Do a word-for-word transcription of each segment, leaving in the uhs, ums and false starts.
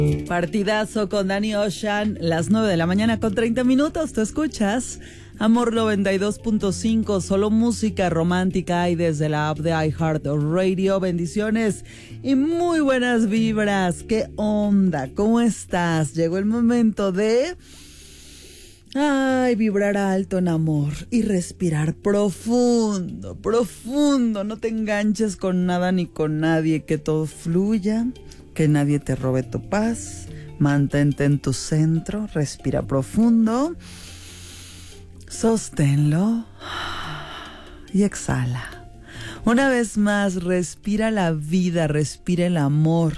Partidazo con Danny Ocean, las nueve de la mañana con treinta minutos. Tú escuchas Amor noventa y dos punto cinco, solo música romántica y desde la app de iHeartRadio. Bendiciones y muy buenas vibras. ¿Qué onda? ¿Cómo estás? Llegó el momento de... Ay, vibrar alto en amor y respirar profundo, profundo. No te enganches con nada ni con nadie, que todo fluya, que nadie te robe tu paz. Mantente en tu centro, respira profundo, sosténlo y exhala. Una vez más, respira la vida, respira el amor.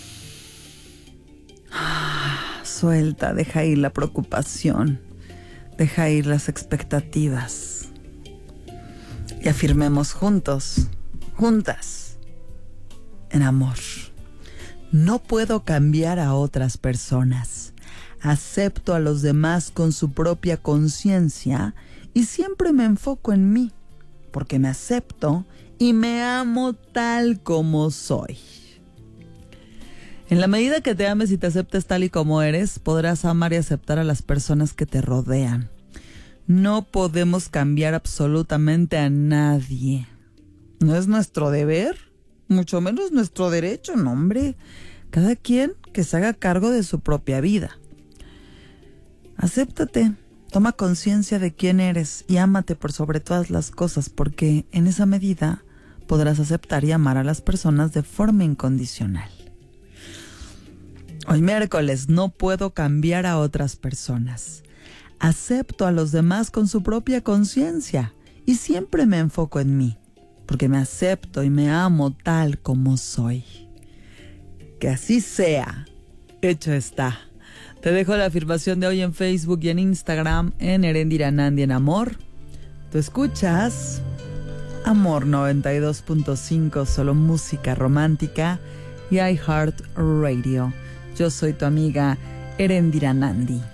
Suelta, deja ir la preocupación. Deja ir las expectativas y afirmemos juntos, juntas, en amor. No puedo cambiar a otras personas. Acepto a los demás con su propia conciencia y siempre me enfoco en mí, porque me acepto y me amo tal como soy. En la medida que te ames y te aceptes tal y como eres, podrás amar y aceptar a las personas que te rodean. No podemos cambiar absolutamente a nadie. No es nuestro deber, mucho menos nuestro derecho, no, hombre. Cada quien que se haga cargo de su propia vida. Acéptate, toma conciencia de quién eres y ámate por sobre todas las cosas, porque en esa medida podrás aceptar y amar a las personas de forma incondicional. Hoy miércoles, no puedo cambiar a otras personas. Acepto a los demás con su propia conciencia y siempre me enfoco en mí, porque me acepto y me amo tal como soy. Que así sea. Hecho está. Te dejo la afirmación de hoy en Facebook y en Instagram en Erendira Nandi en Amor. Tú escuchas Amor noventa y dos punto cinco, solo música romántica y iHeartRadio. Yo soy tu amiga Erendira Nandi.